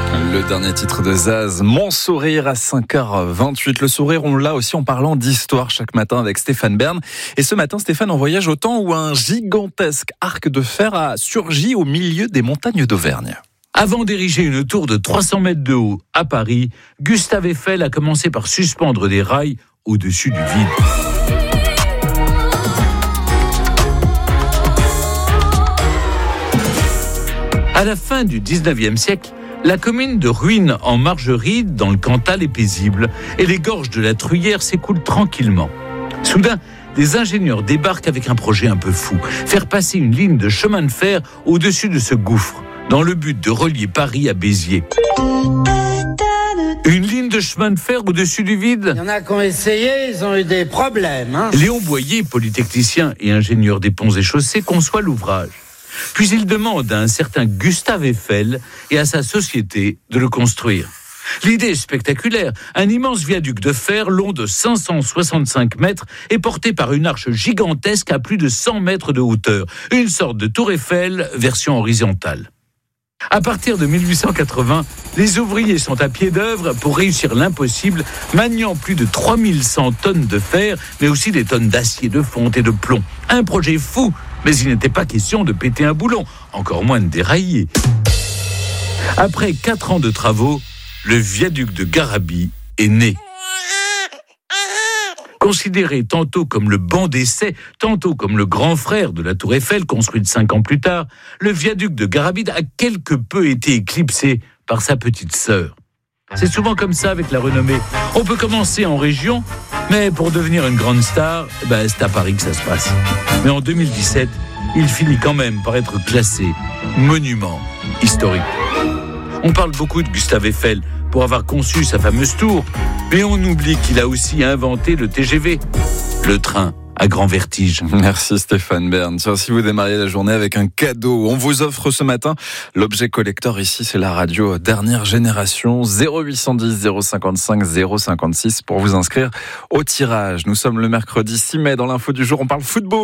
Le dernier titre de Zaz, Mon sourire à 5h28. Le sourire, on l'a aussi en parlant d'histoire chaque matin avec Stéphane Bern. Et ce matin, Stéphane, on voyage au temps où un gigantesque arc de fer a surgi au milieu des montagnes d'Auvergne. Avant d'ériger une tour de 300 mètres de haut à Paris, Gustave Eiffel a commencé par suspendre des rails au-dessus du vide. À la fin du 19e siècle, la commune de Ruines-en-Margerie, dans le Cantal, est paisible et les gorges de la Truyère s'écoulent tranquillement. Soudain, des ingénieurs débarquent avec un projet un peu fou, faire passer une ligne de chemin de fer au-dessus de ce gouffre, dans le but de relier Paris à Béziers. Une ligne de chemin de fer au-dessus du vide ? Il y en a qui ont essayé, ils ont eu des problèmes. Léon Boyer, polytechnicien et ingénieur des ponts et chaussées, conçoit l'ouvrage. Puis il demande à un certain Gustave Eiffel et à sa société de le construire. L'idée est spectaculaire. Un immense viaduc de fer long de 565 mètres et porté par une arche gigantesque à plus de 100 mètres de hauteur. Une sorte de tour Eiffel version horizontale. À partir de 1880, les ouvriers sont à pied d'œuvre pour réussir l'impossible, maniant plus de 3100 tonnes de fer, mais aussi des tonnes d'acier, de fonte et de plomb. Un projet fou, mais il n'était pas question de péter un boulon, encore moins de dérailler. Après 4 ans de travaux, le viaduc de Garabit est né. Considéré tantôt comme le banc d'essai, tantôt comme le grand frère de la tour Eiffel, construite 5 ans plus tard, le viaduc de Garabit a quelque peu été éclipsé par sa petite sœur. C'est souvent comme ça avec la renommée. On peut commencer en région, mais pour devenir une grande star, c'est à Paris que ça se passe. Mais en 2017, il finit quand même par être classé monument historique. On parle beaucoup de Gustave Eiffel pour avoir conçu sa fameuse tour, mais on oublie qu'il a aussi inventé le TGV, le train à grand vertige. Merci Stéphane Bern. Tiens, si vous démarriez la journée avec un cadeau, on vous offre ce matin l'objet collector ici, c'est la radio dernière génération, 0810 055 056 pour vous inscrire au tirage. Nous sommes le mercredi 6 mai, dans l'info du jour, on parle football.